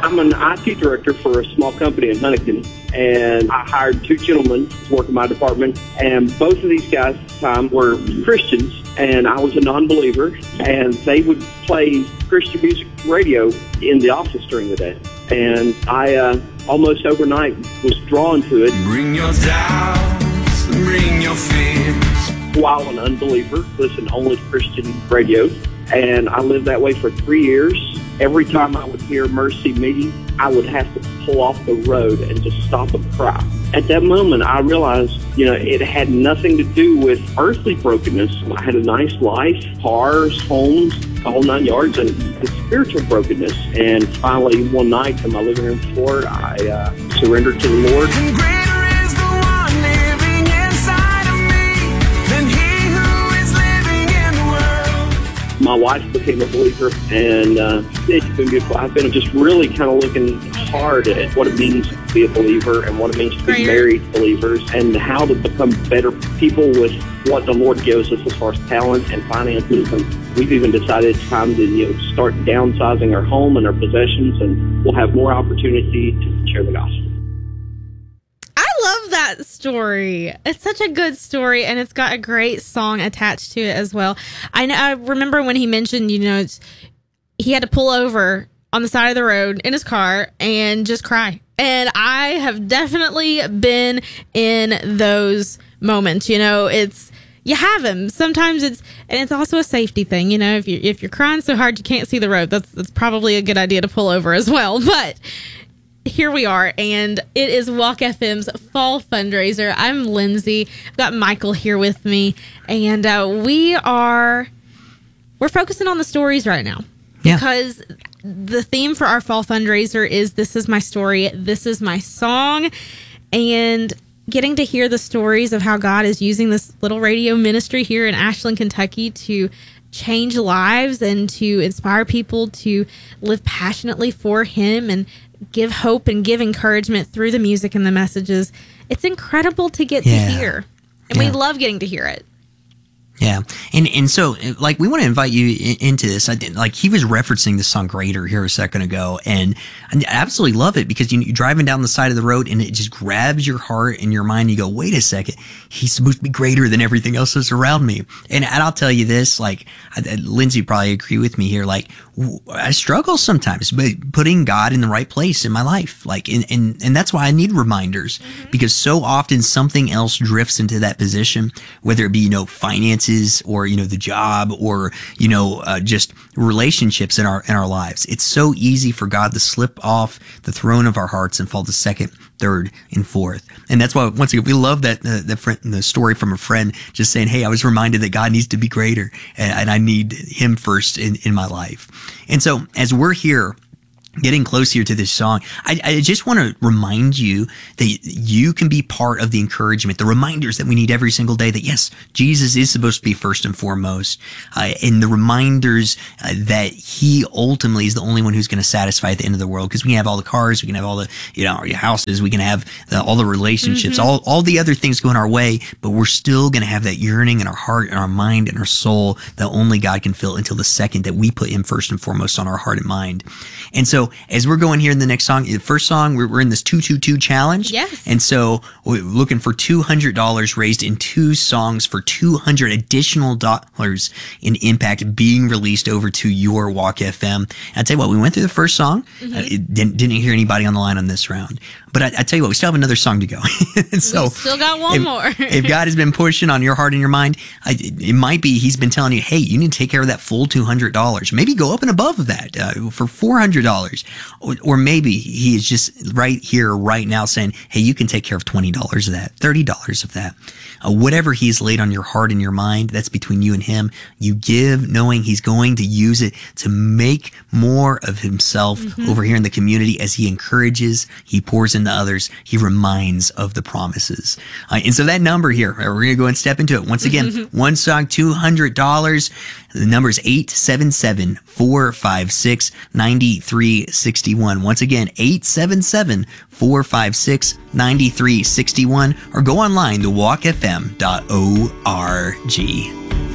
I'm an IT director for a small company in Huntington, and I hired two gentlemen to work in my department, and both of these guys at the time were Christians, and I was a non-believer, and they would play Christian music radio in the office during the day. And I almost overnight was drawn to it. Bring your doubts, bring your fears. While an unbeliever, listen only to Christian radio, and I lived that way for 3 years. Every time I would hear Mercy Me, I would have to pull off the road and just stop and cry. At that moment, I realized, it had nothing to do with earthly brokenness. I had a nice life, cars, homes, the whole 9 yards, and the spiritual brokenness. And finally, one night on my living room floor, I surrendered to the Lord. And greater is the one living inside of me than he who is living in the world. My wife became a believer, and it's been good. I've been just really kind of looking hard at what it means to be a believer and what it means to be married believers and how to become better people with what the Lord gives us as far as talent and finances. And we've even decided it's time to start downsizing our home and our possessions, and we'll have more opportunity to share the gospel. I love that story. It's such a good story, and it's got a great song attached to it as well. I remember when he mentioned, he had to pull over on the side of the road in his car and just cry. And I have definitely been in those moments. It's you have him. Sometimes it's also a safety thing. If you're crying so hard you can't see the road, that's probably a good idea to pull over as well. But here we are, and it is Walk FM's fall fundraiser. I'm Lindsay. I've got Michael here with me, and we're focusing on the stories right now. Yeah. Because the theme for our fall fundraiser is This Is My Story, This Is My Song, and getting to hear the stories of how God is using this little radio ministry here in Ashland, Kentucky to change lives and to inspire people to live passionately for Him and give hope and give encouragement through the music and the messages. It's incredible to get to hear, and we love getting to hear it. Yeah. And so, we want to invite you into this. He was referencing the song Greater here a second ago, and I absolutely love it because you're driving down the side of the road and it just grabs your heart and your mind. You go, wait a second, he's supposed to be greater than everything else that's around me. And I'll tell you this, Lindsay probably agree with me here. I struggle sometimes putting God in the right place in my life. And that's why I need reminders, because so often something else drifts into that position, whether it be, finances or, the job or, just relationships in our lives. It's so easy for God to slip off the throne of our hearts and fall to second, third, and fourth. And that's why, once again, we love that the story from a friend just saying, hey, I was reminded that God needs to be greater and I need Him first in my life. And so as we're here getting close here to this song, I just want to remind you that you can be part of the encouragement, the reminders that we need every single day that, yes, Jesus is supposed to be first and foremost, and the reminders that He ultimately is the only one who's going to satisfy at the end of the world, because we can have all the cars, we can have all the, our houses, we can have all the relationships, all the other things going our way, but we're still going to have that yearning in our heart and our mind and our soul that only God can fill until the second that we put Him first and foremost on our heart and mind. And so as we're going here in the next song, the first song, we're in this 222 challenge. Yes. And so we're looking for $200 raised in 2 songs for $200 additional dollars in impact being released over to your Walk FM. I tell you what, we went through the first song. Didn't hear anybody on the line on this round. But I tell you what, we still have another song to go. So we still got one more. If God has been pushing on your heart and your mind, it might be He's been telling you, hey, you need to take care of that full $200. Maybe go up and above that for $400. Or maybe He is just right here, right now saying, hey, you can take care of $20 of that, $30 of that. Whatever He's laid on your heart and your mind, that's between you and Him. You give knowing He's going to use it to make more of Himself over here in the community as He encourages, He pours into others, He reminds of the promises. And so that number here, we're going to go and step into it. Once again, one song, $200. The number is 877-456-9361. Once again, 877-456-9361, or go online to walkfm.org.